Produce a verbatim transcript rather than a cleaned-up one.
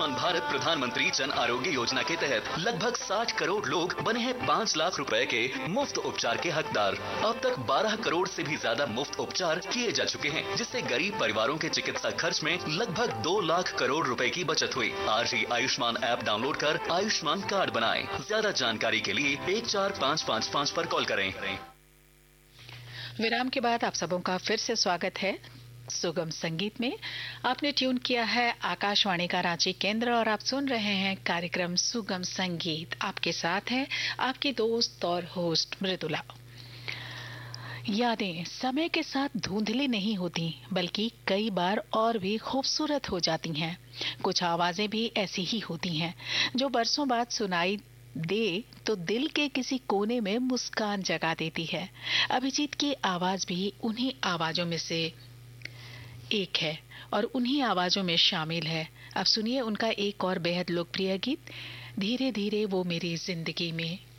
आयुष्मान भारत प्रधानमंत्री जन आरोग्य योजना के तहत लगभग साठ करोड़ लोग बने हैं पाँच लाख रुपए के मुफ्त उपचार के हकदार। अब तक बारह करोड़ से भी ज्यादा मुफ्त उपचार किए जा चुके हैं, जिससे गरीब परिवारों के चिकित्सा खर्च में लगभग दो लाख करोड़ रुपए की बचत हुई। आज ही आयुष्मान ऐप डाउनलोड कर आयुष्मान कार्ड बनाएं। ज्यादा जानकारी के लिए एक चार पाँच पाँच पाँच पर कॉल करें। विराम के बाद आप सबों का फिर से स्वागत है सुगम संगीत में। आपने ट्यून किया है आकाशवाणी का रांची केंद्र और आप सुन रहे हैं कार्यक्रम सुगम संगीत। आपके साथ है आपकी दोस्त और होस्ट मृदुला। यादें समय के साथ धुंधली नहीं होती, बल्कि कई बार और भी खूबसूरत हो जाती हैं। कुछ आवाजें भी ऐसी ही होती हैं जो बरसों बाद सुनाई दे तो दिल के किसी कोने में मुस्कान जगा देती है। अभिजीत की आवाज भी उन्हीं आवाजों में से एक है और उन्हीं आवाजों में शामिल है। अब सुनिए उनका एक और बेहद लोकप्रिय गीत, धीरे धीरे वो मेरी जिंदगी में